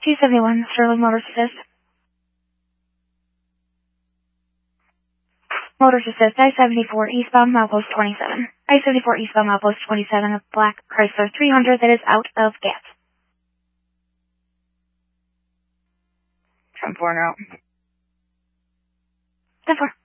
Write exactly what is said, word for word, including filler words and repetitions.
two seventy-one, Sterling Motors Assist. Motors Assist, I seventy-four eastbound, milepost twenty-seven. I seventy-four eastbound, milepost twenty-seven, a black Chrysler three hundred that is out of gas. ten four, no. ten four.